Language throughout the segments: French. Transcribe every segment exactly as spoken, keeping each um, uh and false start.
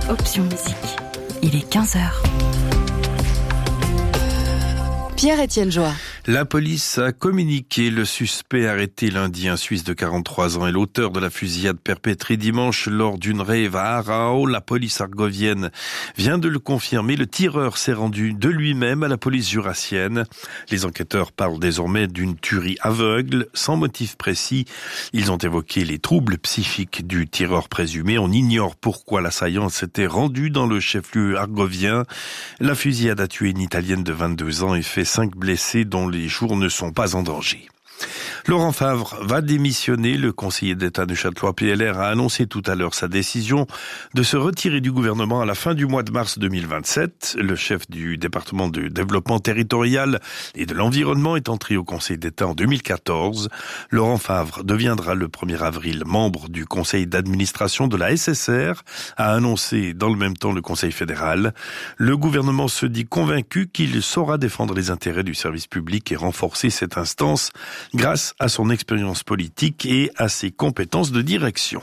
Option Musique. Il est quinze heures. Pierre-Étienne Joie. La police a communiqué le suspect arrêté lundi, un Suisse de quarante-trois ans, et l'auteur de la fusillade perpétrée dimanche lors d'une rave à Aarau. La police argovienne vient de le confirmer. Le tireur s'est rendu de lui-même à la police jurassienne. Les enquêteurs parlent désormais d'une tuerie aveugle, sans motif précis. Ils ont évoqué les troubles psychiques du tireur présumé. On ignore pourquoi l'assaillant s'était rendu dans le chef-lieu argovien. La fusillade a tué une Italienne de vingt-deux ans et fait cinq blessés dont les Les jours ne sont pas en danger. Laurent Favre va démissionner. Le conseiller d'État de Châtellerault P L R a annoncé tout à l'heure sa décision de se retirer du gouvernement à la fin du mois de mars deux mille vingt-sept. Le chef du département de développement territorial et de l'environnement est entré au Conseil d'État en deux mille quatorze. Laurent Favre deviendra le premier avril membre du conseil d'administration de la S S R, a annoncé dans le même temps le Conseil fédéral. Le gouvernement se dit convaincu qu'il saura défendre les intérêts du service public et renforcer cette instance grâce à son expérience politique et à ses compétences de direction.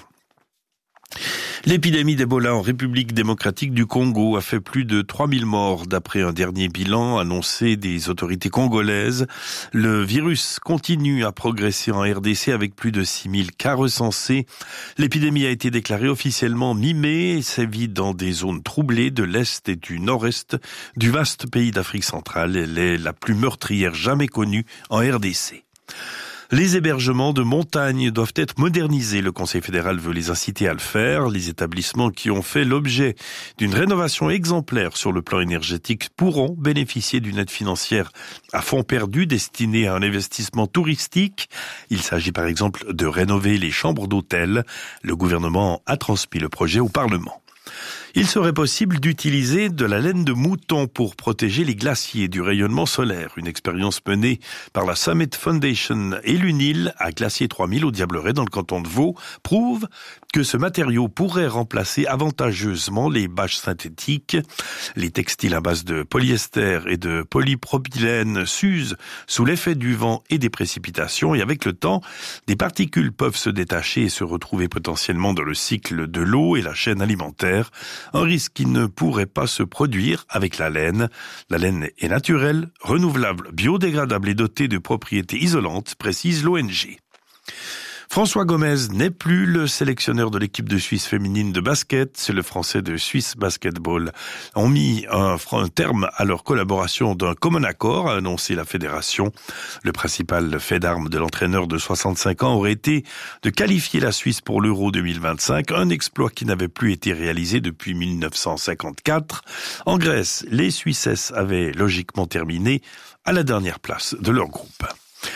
L'épidémie d'Ebola en République démocratique du Congo a fait plus de trois mille morts d'après un dernier bilan annoncé des autorités congolaises. Le virus continue à progresser en R D C avec plus de six mille cas recensés. L'épidémie a été déclarée officiellement mi-mai et sévit dans des zones troublées de l'Est et du Nord-Est du vaste pays d'Afrique centrale. Elle est la plus meurtrière jamais connue en R D C. Les hébergements de montagne doivent être modernisés. Le Conseil fédéral veut les inciter à le faire. Les établissements qui ont fait l'objet d'une rénovation exemplaire sur le plan énergétique pourront bénéficier d'une aide financière à fonds perdu destinée à un investissement touristique. Il s'agit par exemple de rénover les chambres d'hôtel. Le gouvernement a transmis le projet au Parlement. Il serait possible d'utiliser de la laine de mouton pour protéger les glaciers du rayonnement solaire. Une expérience menée par la Summit Foundation et l'UNIL à Glacier trois mille au Diableret dans le canton de Vaud prouve que ce matériau pourrait remplacer avantageusement les bâches synthétiques. Les textiles à base de polyester et de polypropylène s'usent sous l'effet du vent et des précipitations et avec le temps, des particules peuvent se détacher et se retrouver potentiellement dans le cycle de l'eau et la chaîne alimentaire. Un risque qui ne pourrait pas se produire avec la laine. La laine est naturelle, renouvelable, biodégradable et dotée de propriétés isolantes, précise l'O N G. François Gomez n'est plus le sélectionneur de l'équipe de Suisse féminine de basket. C'est le Français de Swiss Basketball ont mis un, un terme à leur collaboration d'un commun accord, a annoncé la fédération. Le principal fait d'armes de l'entraîneur de soixante-cinq ans aurait été de qualifier la Suisse pour l'Euro deux mille vingt-cinq, un exploit qui n'avait plus été réalisé depuis mille neuf cent cinquante-quatre. En Grèce, les Suissesses avaient logiquement terminé à la dernière place de leur groupe.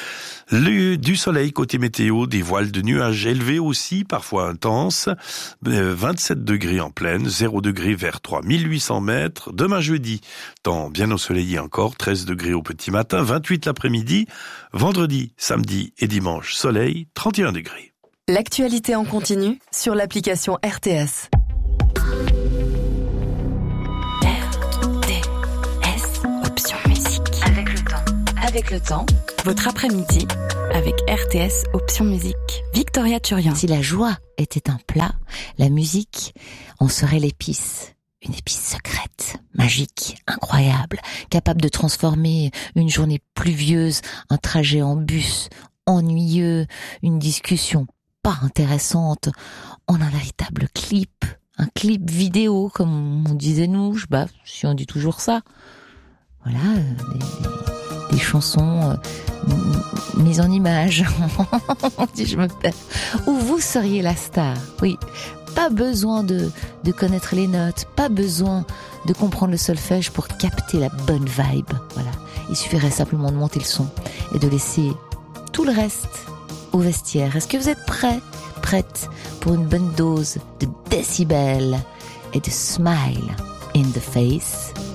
Le, du soleil côté météo, des voiles de nuages élevés aussi, parfois intenses, vingt-sept degrés en plaine, zéro degré vers trois mille huit cents mètres. Demain jeudi, temps bien ensoleillé encore, treize degrés au petit matin, vingt-huit l'après-midi. Vendredi, samedi et dimanche, soleil, trente et un degrés. L'actualité en continu sur l'application R T S. R T S, option musique. Avec le temps. Avec le temps. Votre après-midi avec R T S Option Musique. Victoria Turian. Si la joie était un plat, la musique en serait l'épice. Une épice secrète, magique, incroyable, capable de transformer une journée pluvieuse, un trajet en bus, ennuyeux, une discussion pas intéressante, en un véritable clip. Un clip vidéo, comme on disait nous, je sais pas si on dit toujours ça. Voilà, des, des, des chansons euh, mises en images. Si je me perds. Où vous seriez la star. Oui, pas besoin de, de connaître les notes, pas besoin de comprendre le solfège pour capter la bonne vibe. Voilà, il suffirait simplement de monter le son et de laisser tout le reste au vestiaire. Est-ce que vous êtes prêts, prête pour une bonne dose de décibels et de smile in the face?